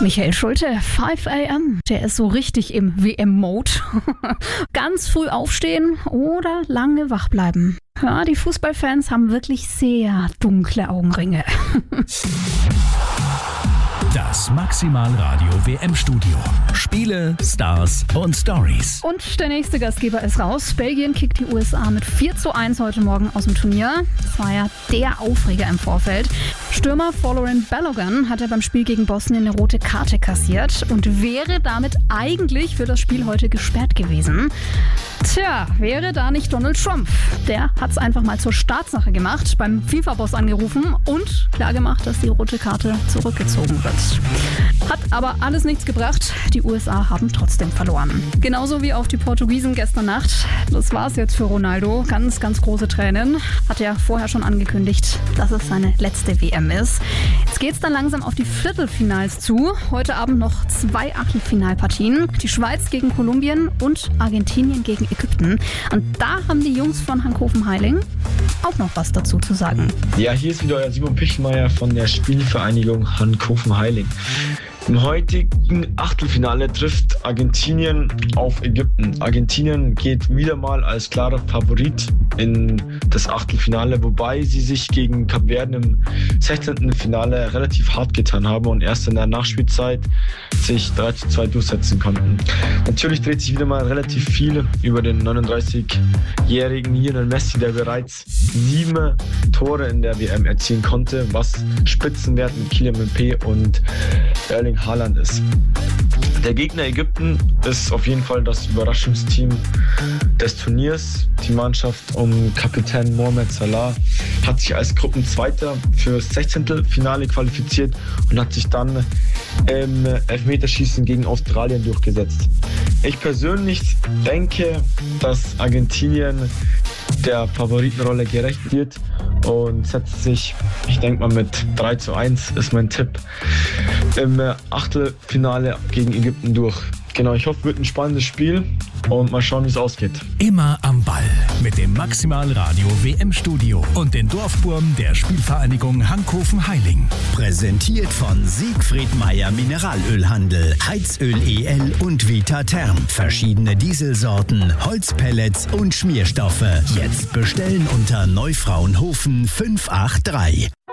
Michael Schulte, 5 a.m. Der ist so richtig im WM-Mode. Ganz früh aufstehen oder lange wach bleiben. Ja, die Fußballfans haben wirklich sehr dunkle Augenringe. Das Maximalradio WM-Studio. Spiele, Stars und Stories. Und der nächste Gastgeber ist raus. Belgien kickt die USA mit 4:1 heute Morgen aus dem Turnier. Das war ja der Aufreger im Vorfeld. Stürmer Folarin Balogun hat ja beim Spiel gegen Bosnien eine rote Karte kassiert und wäre damit eigentlich für das Spiel heute gesperrt gewesen. Tja, wäre da nicht Donald Trump. Der hat es einfach mal zur Staatssache gemacht, beim FIFA-Boss angerufen und klargemacht, dass die rote Karte zurückgezogen wird. Hat aber alles nichts gebracht. Die USA haben trotzdem verloren. Genauso wie auch die Portugiesen gestern Nacht. Das war's jetzt für Ronaldo. Ganz, ganz große Tränen. Hat er vorher schon angekündigt, dass es seine letzte WM ist. Jetzt geht's dann langsam auf die Viertelfinals zu. Heute Abend noch 2 Achtelfinalpartien. Die Schweiz gegen Kolumbien und Argentinien gegen Ägypten. Und da haben die Jungs von Hankhofen-Heiling auch noch was dazu zu sagen. Ja, hier ist wieder euer Simon Pichmeier von der Spielvereinigung Hankhofen-Heiling. Im heutigen Achtelfinale trifft Argentinien auf Ägypten. Argentinien geht wieder mal als klarer Favorit in das Achtelfinale, wobei sie sich gegen Kap Verden im 16. Finale relativ hart getan haben und erst in der Nachspielzeit sich 3:2 durchsetzen konnten. Natürlich dreht sich wieder mal relativ viel über den 39-jährigen Lionel Messi, der bereits 7 Tore in der WM erzielen konnte, was Spitzenwert mit Kylian Mbappé und Erling Haaland ist. Der Gegner Ägypten ist auf jeden Fall das Überraschungsteam des Turniers. Die Mannschaft um Kapitän Mohamed Salah hat sich als Gruppenzweiter fürs 16. Finale qualifiziert und hat sich dann im Elfmeterschießen gegen Australien durchgesetzt. Ich persönlich denke, dass Argentinien der Favoritenrolle gerecht wird und setzt sich, ich denke mal mit 3:1 ist mein Tipp, im Achtelfinale gegen Ägypten durch. Genau, ich hoffe, es wird ein spannendes Spiel und mal schauen, wie es ausgeht. Immer am Ball mit dem Maximalradio WM-Studio und den Dorfburm der Spielvereinigung Hankhofen-Heiling. Präsentiert von Siegfried Meyer Mineralölhandel, Heizöl EL und Vita Therm. Verschiedene Dieselsorten, Holzpellets und Schmierstoffe. Jetzt bestellen unter Neufraunhofen 583.